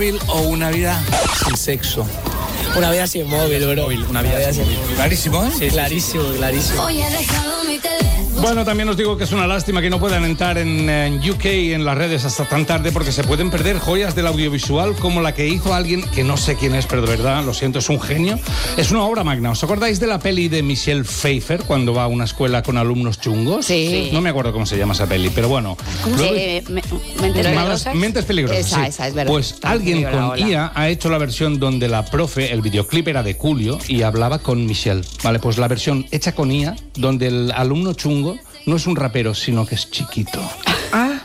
o una vida sin sexo. Una vida sin móvil, bro. Una vida sin móvil. Clarísimo, ¿eh? Sí, clarísimo. Hoy he dejado mi teléfono. Bueno, también os digo que es una lástima que no puedan entrar en UK, en las redes hasta tan tarde, porque se pueden perder joyas del audiovisual como la que hizo alguien que no sé quién es, pero de verdad, lo siento, es un genio. Es una obra magna. ¿Os acordáis de la peli de Michelle Pfeiffer cuando va a una escuela con alumnos chungos? Sí. No me acuerdo cómo se llama esa peli, pero bueno. Mentes peligrosas. Esa, es verdad. Pues alguien con IA ha hecho la versión donde la profe, el videoclip era de Julio y hablaba con Michelle. Vale, pues la versión hecha con IA, donde el alumno chungo no es un rapero, sino que es chiquito.